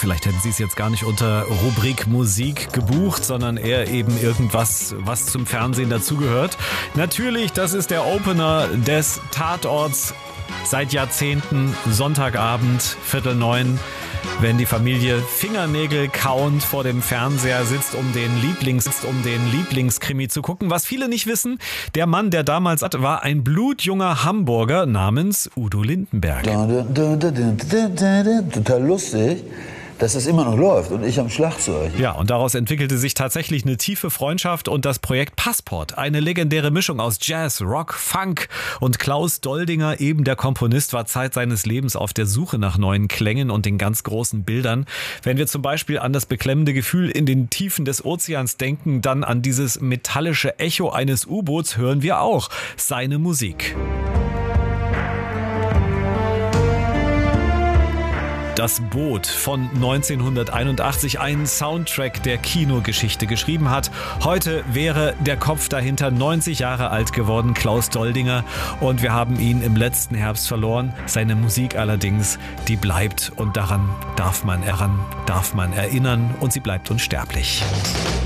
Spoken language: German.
vielleicht hätten Sie es jetzt gar nicht unter Rubrik Musik gebucht, sondern eher eben irgendwas, was zum Fernsehen dazugehört. Natürlich, das ist der Opener des Tatorts seit Jahrzehnten, Sonntagabend, 8:45, wenn die Familie Fingernägel kauend vor dem Fernseher sitzt, um den Lieblingskrimi zu gucken. Was viele nicht wissen, der Mann, der damals war ein blutjunger Hamburger namens Udo Lindenberg. Total lustig, dass es immer noch läuft und ich am Schlagzeug. Ja, und daraus entwickelte sich tatsächlich eine tiefe Freundschaft und das Projekt Passport. Eine legendäre Mischung aus Jazz, Rock, Funk und Klaus Doldinger, eben der Komponist, war Zeit seines Lebens auf der Suche nach neuen Klängen und den ganz großen Bildern. Wenn wir zum Beispiel an das beklemmende Gefühl in den Tiefen des Ozeans denken, dann an dieses metallische Echo eines U-Boots, hören wir auch seine Musik. Das Boot von 1981, ein Soundtrack der Kinogeschichte geschrieben hat. Heute wäre der Kopf dahinter 90 Jahre alt geworden, Klaus Doldinger. Und wir haben ihn im letzten Herbst verloren. Seine Musik allerdings, die bleibt und daran darf man erinnern und sie bleibt unsterblich.